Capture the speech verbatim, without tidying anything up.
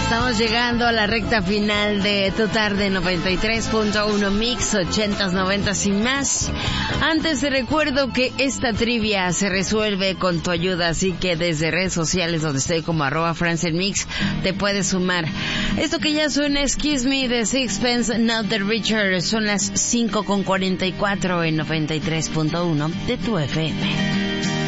Estamos llegando a la recta final de Tu Tarde noventa y tres punto uno Mix, ochentas, noventas y más. Antes te recuerdo que esta trivia se resuelve con tu ayuda, así que desde redes sociales donde estoy como arroba francelmix te puedes sumar. Esto que ya suena es Kiss Me de Sixpence Not the Richer. Son las cinco con cuarenta y cuatro en noventa y tres punto uno de tu F M.